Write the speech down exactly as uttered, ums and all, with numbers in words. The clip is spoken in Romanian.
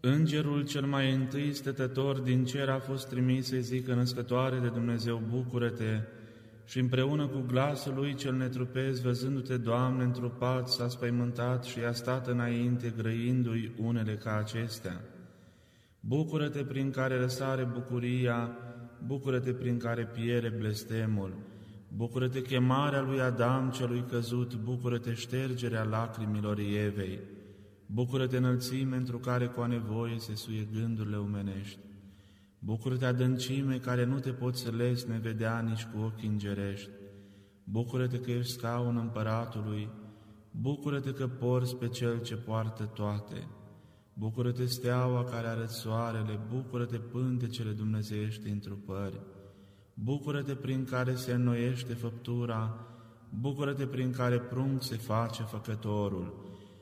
Îngerul cel mai întâi stătător din cer a fost trimis să-i zică născătoare de Dumnezeu, bucură-te, și împreună cu glasul lui cel netrupesc, văzându-te, Doamne, întrupat, s-a spăimântat și a stat înainte, grăindu-i unele ca acestea. Bucură-te prin care răsare bucuria, bucură-te prin care piere blestemul, bucură-te chemarea lui Adam celui căzut, bucură-te ștergerea lacrimilor Evei, bucură-te înălțime întru care cu a nevoie se suie gândurile omenești, bucură-te adâncime care nu te poți lesne vedea nici cu ochi îngerești, bucură-te că ești scaun împăratului, bucură-te că porți pe Cel ce poartă toate, bucură-te steaua care arăți soarele, bucură-te pântecele dumnezeiești întrupări, bucură-te prin care se înnoiește făptura, bucură-te prin care prunc se face făcătorul,